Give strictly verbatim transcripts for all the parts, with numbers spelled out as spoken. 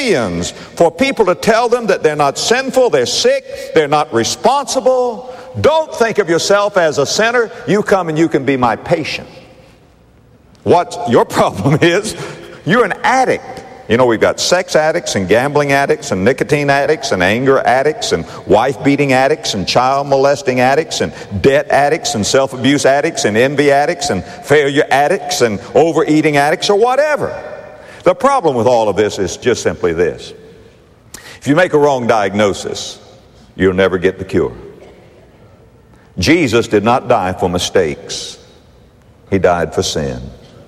millions for people to tell them that they're not sinful, they're sick, they're not responsible. Don't think of yourself as a sinner. You come and you can be my patient. What your problem is, you're an addict. You know, we've got sex addicts and gambling addicts and nicotine addicts and anger addicts and wife-beating addicts and child-molesting addicts and debt addicts and self-abuse addicts and envy addicts and failure addicts and overeating addicts or whatever. The problem with all of this is just simply this. If you make a wrong diagnosis, you'll never get the cure. Jesus did not die for mistakes. He died for sin.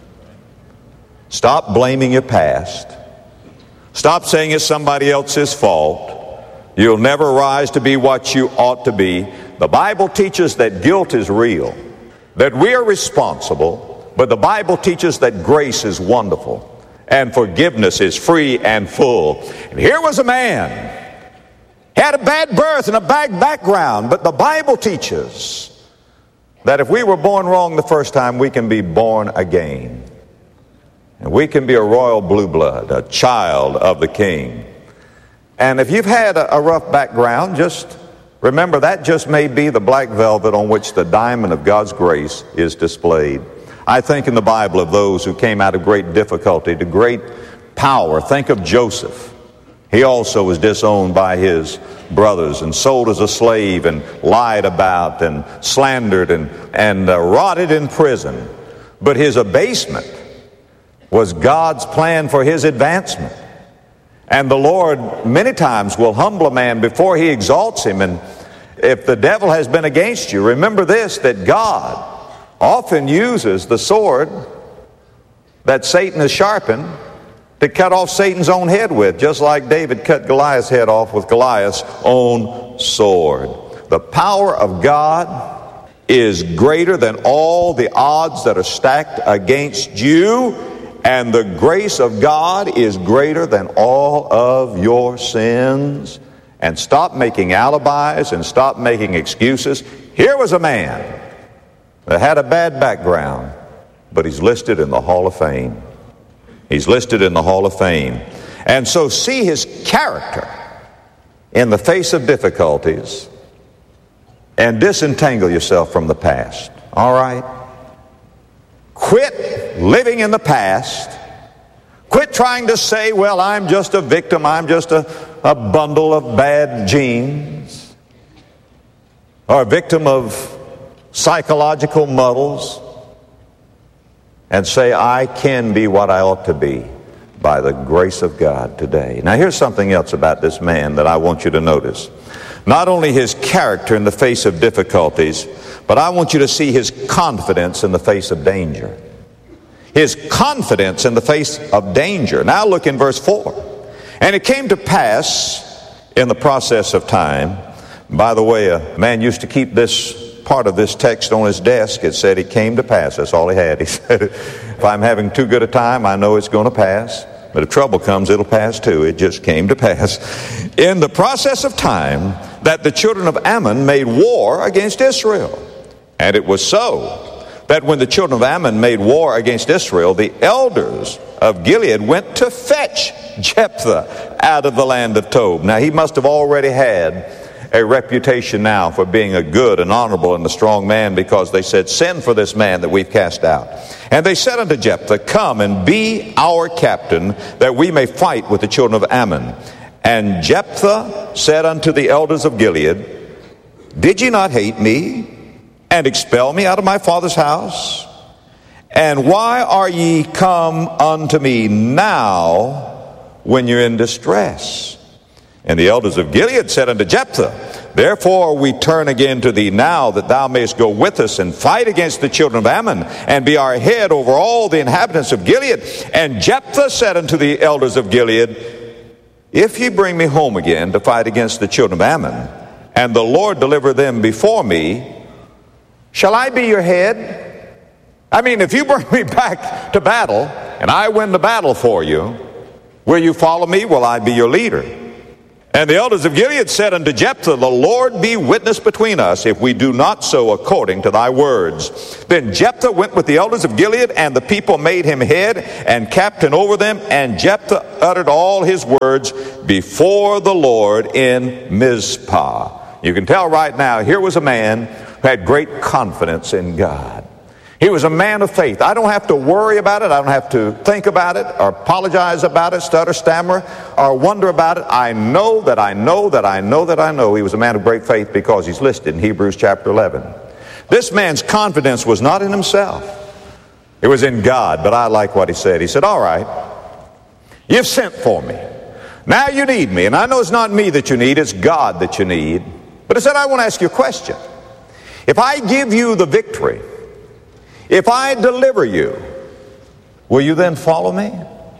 Stop blaming your past. Stop saying it's somebody else's fault. You'll never rise to be what you ought to be. The Bible teaches that guilt is real, that we are responsible, but the Bible teaches that grace is wonderful and forgiveness is free and full. And here was a man, had a bad birth and a bad background, but the Bible teaches that if we were born wrong the first time, we can be born again. And we can be a royal blue blood, a child of the King. And if you've had a, a rough background, just remember that just may be the black velvet on which the diamond of God's grace is displayed. I think in the Bible of those who came out of great difficulty to great power. Think of Joseph. He also was disowned by his brothers and sold as a slave and lied about and slandered and, and uh, rotted in prison. But his abasement was God's plan for his advancement. And the Lord many times will humble a man before he exalts him. And if the devil has been against you, remember this, that God often uses the sword that Satan has sharpened to cut off Satan's own head with, just like David cut Goliath's head off with Goliath's own sword. The power of God is greater than all the odds that are stacked against you. And the grace of God is greater than all of your sins. And stop making alibis and stop making excuses. Here was a man that had a bad background, but he's listed in the Hall of Fame. He's listed in the Hall of Fame. And so see his character in the face of difficulties and disentangle yourself from the past. All right? Quit living in the past. Quit trying to say, well, I'm just a victim. I'm just a, a bundle of bad genes. Or a victim of psychological muddles. And say, I can be what I ought to be by the grace of God today. Now, here's something else about this man that I want you to notice. Not only his character in the face of difficulties, but I want you to see his confidence in the face of danger. His confidence in the face of danger. Now look in verse four. And it came to pass in the process of time. By the way, a man used to keep this part of this text on his desk. It said it came to pass. That's all he had. He said, if I'm having too good a time, I know it's going to pass. But if trouble comes, it'll pass too. It just came to pass. In the process of time, that the children of Ammon made war against Israel. And it was so that when the children of Ammon made war against Israel, the elders of Gilead went to fetch Jephthah out of the land of Tob. Now, he must have already had a reputation now for being a good and honorable and a strong man, because they said, send for this man that we've cast out. And they said unto Jephthah, come and be our captain, that we may fight with the children of Ammon. And Jephthah said unto the elders of Gilead, did ye not hate me and expel me out of my father's house? And why are ye come unto me now when you're in distress? And the elders of Gilead said unto Jephthah, therefore we turn again to thee now, that thou mayest go with us and fight against the children of Ammon, and be our head over all the inhabitants of Gilead. And Jephthah said unto the elders of Gilead, if ye bring me home again to fight against the children of Ammon, and the Lord deliver them before me, shall I be your head? I mean, if you bring me back to battle, and I win the battle for you, will you follow me? Will I be your leader? And And the elders of Gilead said unto Jephthah, the Lord be witness between us, if we do not so according to thy words. Then Jephthah went with the elders of Gilead, and the people made him head and captain over them. And Jephthah uttered all his words before the Lord in Mizpah. You can tell right now, here was a man who had great confidence in God. He was a man of faith. I don't have to worry about it. I don't have to think about it or apologize about it, stutter, stammer, or wonder about it. I know that I know that I know that I know he was a man of great faith because he's listed in Hebrews chapter eleven. This man's confidence was not in himself. It was in God. But I like what he said. He said, all right, you've sent for me. Now you need me. And I know it's not me that you need. It's God that you need. But he said, I want to ask you a question. If I give you the victory, if I deliver you, will you then follow me?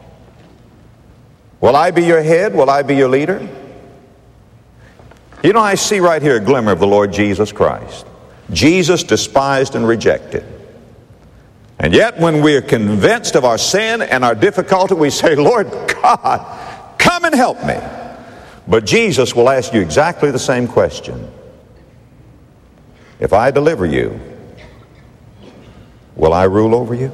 Will I be your head? Will I be your leader? You know, I see right here a glimmer of the Lord Jesus Christ. Jesus despised and rejected. And yet when we are convinced of our sin and our difficulty, we say, Lord God, come and help me. But Jesus will ask you exactly the same question. If I deliver you, will I rule over you?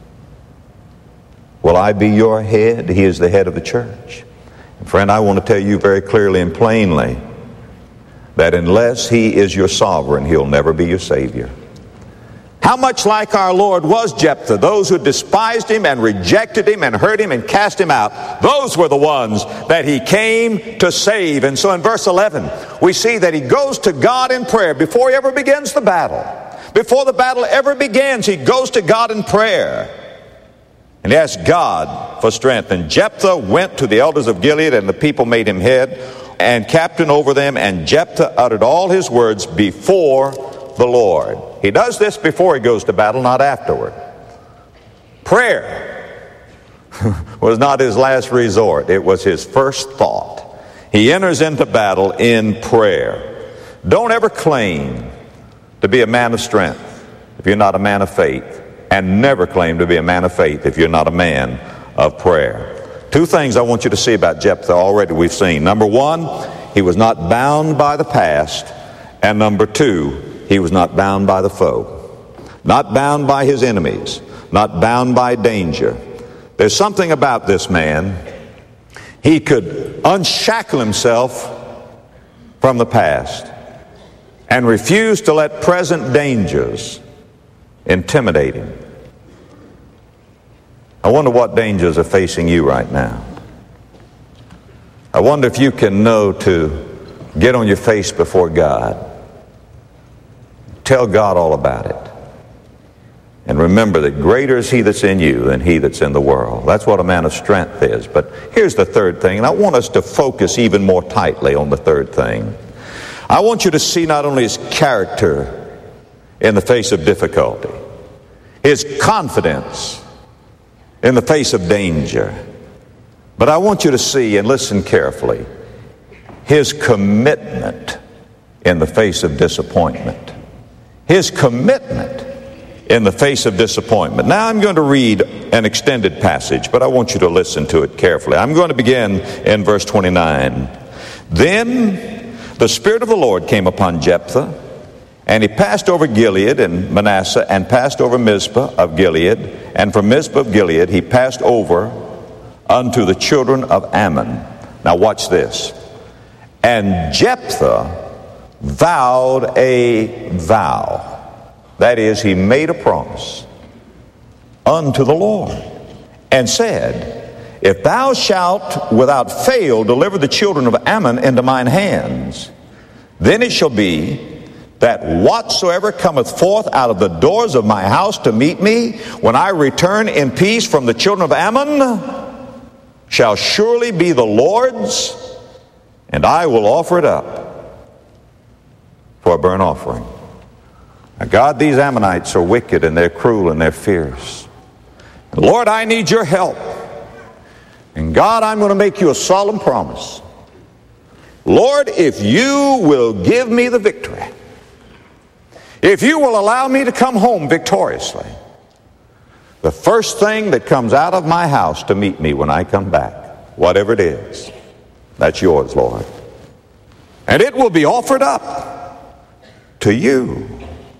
Will I be your head? He is the head of the church. And friend, I want to tell you very clearly and plainly that unless he is your sovereign, he'll never be your Savior. How much like our Lord was Jephthah? Those who despised him and rejected him and hurt him and cast him out, those were the ones that he came to save. And so in verse eleven, we see that he goes to God in prayer before he ever begins the battle. Before the battle ever begins, he goes to God in prayer. And he asks God for strength. And Jephthah went to the elders of Gilead, and the people made him head and captain over them. And Jephthah uttered all his words before the Lord. He does this before he goes to battle, not afterward. Prayer was not his last resort. It was his first thought. He enters into battle in prayer. Don't ever claim to be a man of strength if you're not a man of faith, and never claim to be a man of faith if you're not a man of prayer. Two things I want you to see about Jephthah already we've seen. Number one, he was not bound by the past, and number two, he was not bound by the foe. Not bound by his enemies, not bound by danger. There's something about this man. He could unshackle himself from the past and refuse to let present dangers intimidate him. I wonder what dangers are facing you right now. I wonder if you can know to get on your face before God. Tell God all about it. And remember that greater is he that's in you than he that's in the world. That's what a man of strength is. But here's the third thing, and I want us to focus even more tightly on the third thing. I want you to see not only his character in the face of difficulty, his confidence in the face of danger, but I want you to see, and listen carefully, his commitment in the face of disappointment. His commitment in the face of disappointment. Now I'm going to read an extended passage, but I want you to listen to it carefully. I'm going to begin in verse twenty-nine. Then the Spirit of the Lord came upon Jephthah, and he passed over Gilead and Manasseh, and passed over Mizpah of Gilead, and from Mizpah of Gilead he passed over unto the children of Ammon. Now watch this. And Jephthah vowed a vow. That is, he made a promise unto the Lord, and said, if thou shalt without fail deliver the children of Ammon into mine hands, then it shall be that whatsoever cometh forth out of the doors of my house to meet me, when I return in peace from the children of Ammon, shall surely be the Lord's, and I will offer it up for a burnt offering. Now, God, these Ammonites are wicked, and they're cruel, and they're fierce. Lord, I need your help. And God, I'm going to make you a solemn promise. Lord, if you will give me the victory, if you will allow me to come home victoriously, the first thing that comes out of my house to meet me when I come back, whatever it is, that's yours, Lord. and it will be offered up to you.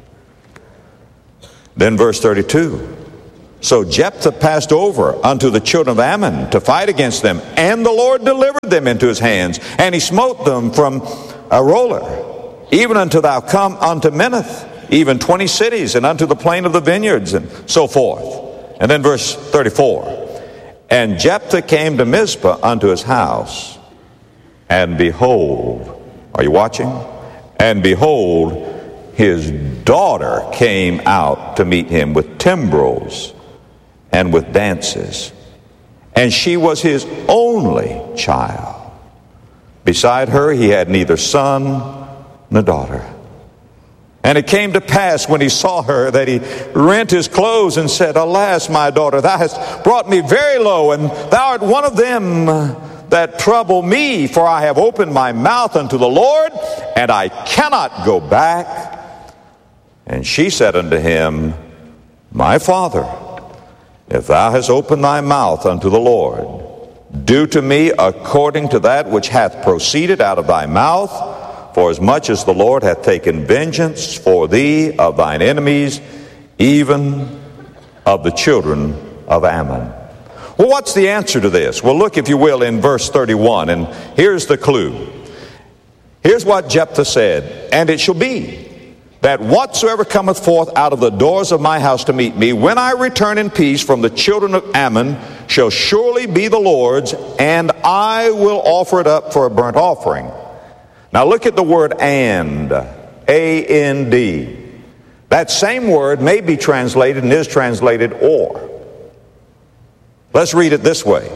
Then verse thirty-two. So Jephthah passed over unto the children of Ammon to fight against them, and the Lord delivered them into his hands, and he smote them from Aroer, even until thou come unto Minnith, even twenty cities, and unto the plain of the vineyards, and so forth. And then verse thirty-four. And Jephthah came to Mizpah unto his house, and behold, are you watching? And behold, his daughter came out to meet him with timbrels and with dances. And she was his only child. Beside her he had neither son nor daughter. And it came to pass when he saw her that he rent his clothes and said, Alas, my daughter, thou hast brought me very low, and thou art one of them that trouble me, for I have opened my mouth unto the Lord, and I cannot go back. And she said unto him, My father, if thou hast opened thy mouth unto the Lord, do to me according to that which hath proceeded out of thy mouth, for as much as the Lord hath taken vengeance for thee of thine enemies, even of the children of Ammon. Well, what's the answer to this? Well, look, if you will, in verse thirty-one, and here's the clue. Here's what Jephthah said, And it shall be, that whatsoever cometh forth out of the doors of my house to meet me, when I return in peace from the children of Ammon, shall surely be the Lord's, and I will offer it up for a burnt offering. Now look at the word and, A N D. That same word may be translated and is translated or. Let's read it this way.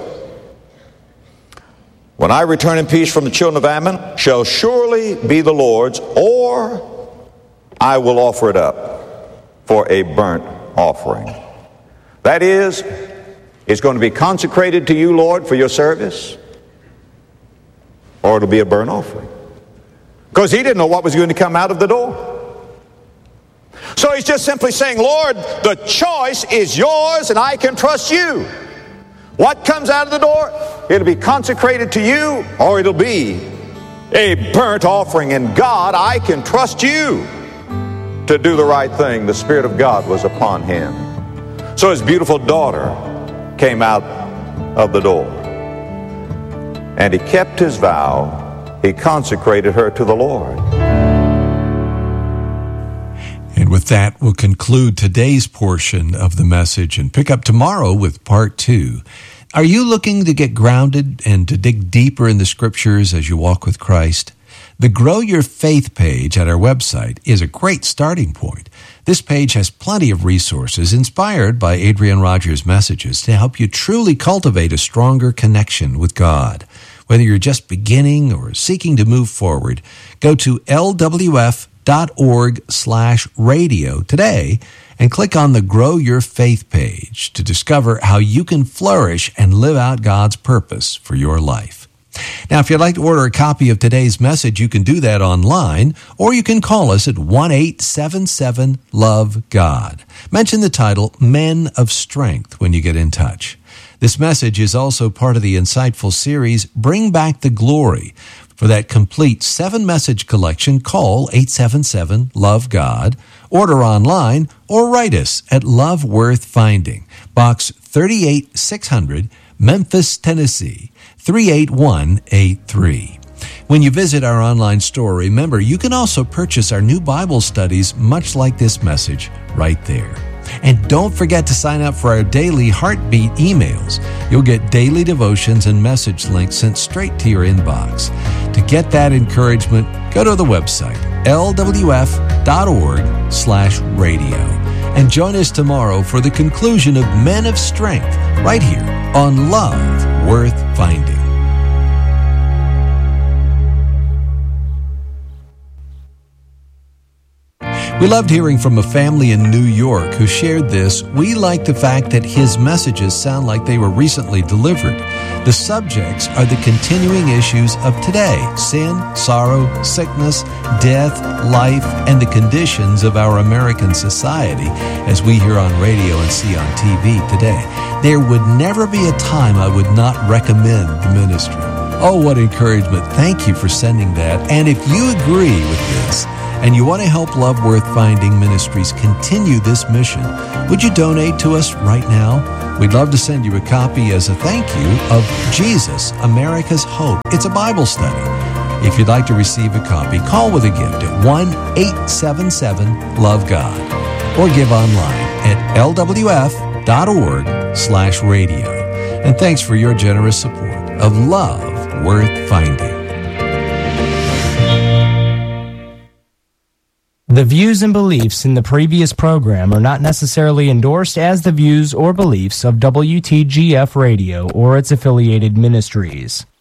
When I return in peace from the children of Ammon, shall surely be the Lord's, or I will offer it up for a burnt offering. That is, it's going to be consecrated to you, Lord, for your service, or it'll be a burnt offering. Because he didn't know what was going to come out of the door. So he's just simply saying, Lord, the choice is yours and I can trust you. What comes out of the door? It'll be consecrated to you, or it'll be a burnt offering. And God, I can trust you to do the right thing. The Spirit of God was upon him. So his beautiful daughter came out of the door, and he kept his vow. He consecrated her to the Lord. And with that, we'll conclude today's portion of the message and pick up tomorrow with part two. Are you looking to get grounded and to dig deeper in the Scriptures as you walk with Christ? The Grow Your Faith page at our website is a great starting point. This page has plenty of resources inspired by Adrian Rogers' messages to help you truly cultivate a stronger connection with God. Whether you're just beginning or seeking to move forward, go to L W F dot org slash radio today and click on the Grow Your Faith page to discover how you can flourish and live out God's purpose for your life. Now, if you'd like to order a copy of today's message, you can do that online, or you can call us at one eight seven seven love God. Mention the title Men of Strength when you get in touch. This message is also part of the insightful series, Bring Back the Glory. For that complete seven-message collection, call eight seven seven love God, order online, or write us at Love Worth Finding, Box thirty-eight six hundred, Memphis, Tennessee, three eight one eight three. When you visit our online store, remember, you can also purchase our new Bible studies, much like this message, right there. And don't forget to sign up for our daily Heartbeat emails. You'll get daily devotions and message links sent straight to your inbox. To get that encouragement, go to the website, L W F dot org slash radio. And join us tomorrow for the conclusion of Men of Strength, right here on Love Worth Finding. We loved hearing from a family in New York who shared this. We like the fact that his messages sound like they were recently delivered. The subjects are the continuing issues of today: sin, sorrow, sickness, death, life, and the conditions of our American society, as we hear on radio and see on T V today. There would never be a time I would not recommend the ministry. Oh, what encouragement. Thank you for sending that. And if you agree with this and you want to help Love Worth Finding Ministries continue this mission, would you donate to us right now? We'd love to send you a copy as a thank you of Jesus, America's Hope. It's a Bible study. If you'd like to receive a copy, call with a gift at one eight seven seven love God or give online at l w f dot org slash radio. And thanks for your generous support of Love Worth Finding. The views and beliefs in the previous program are not necessarily endorsed as the views or beliefs of W T G F Radio or its affiliated ministries.